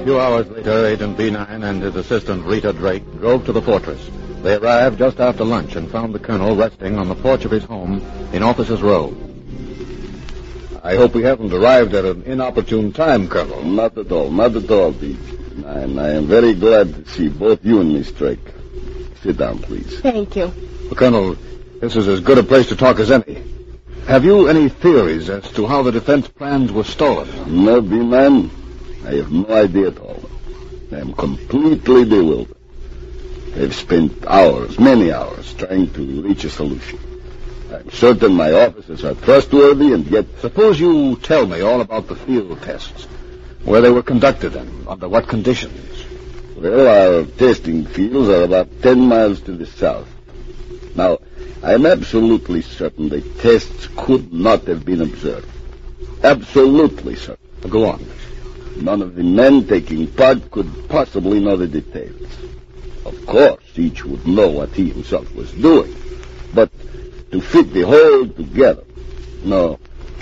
few hours later, Agent B9 and his assistant Rita Drake drove to the fortress. They arrived just after lunch and found the colonel resting on the porch of his home in Officers' Row. I hope we haven't arrived at an inopportune time, Colonel. Not at all, Pete. And I am very glad to see both you and Miss Drake. Sit down, please. Thank you. Well, Colonel, this is as good a place to talk as any. Have you any theories as to how the defense plans were stolen? No, B-Man. I have no idea at all. I am completely bewildered. I've spent hours, many hours, trying to reach a solution. I'm certain my officers are trustworthy, and yet... Suppose you tell me all about the field tests, where they were conducted and under what conditions. Well, our testing fields are about 10 miles to the south. Now, I'm absolutely certain the tests could not have been observed. Absolutely certain. Go on. None of the men taking part could possibly know the details. Of course, each would know what he himself was doing. But to fit the whole together, no,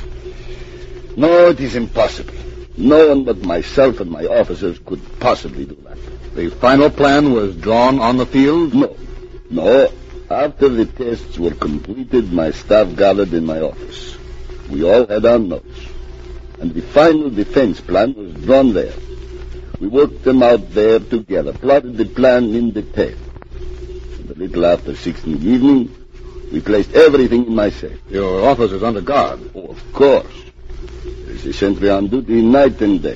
it is impossible. No one but myself and my officers could possibly do that. The final plan was drawn on the field? No. After the tests were completed, my staff gathered in my office. We all had our notes. And the final defense plan was drawn there. We worked them out there together, plotted the plan in detail. And a little after 6 in the evening, we placed everything in my safe. Your office is under guard? Oh, of course. There's a sentry on duty night and day.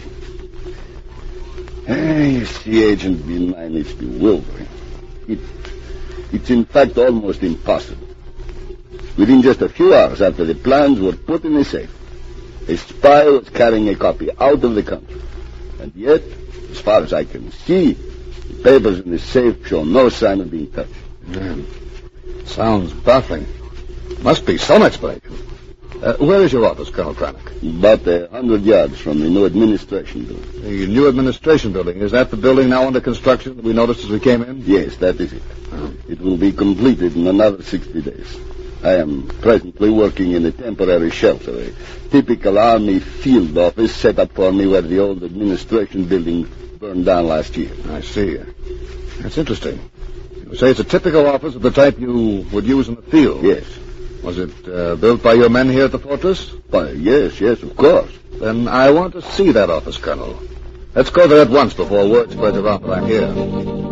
You see, Agent B9, it's bewildering. It's in fact almost impossible. Within just a few hours after the plans were put in the safe, a spy was carrying a copy out of the country. And yet, as far as I can see, the papers in the safe show no sign of being touched. Sounds baffling. Must be some explanation. Where is your office, Colonel Kranick? About 100 yards from the new administration building. The new administration building, is that the building now under construction that we noticed as we came in? Yes, that is it. It will be completed in another 60 days. I am presently working in a temporary shelter, a typical army field office set up for me where the old administration building burned down last year. I see. That's interesting. You say it's a typical office of the type you would use in the field? Yes. Was it built by your men here at the fortress? Yes, of course. Then I want to see that office, Colonel. Let's go there at once before word spreads around that I'm here.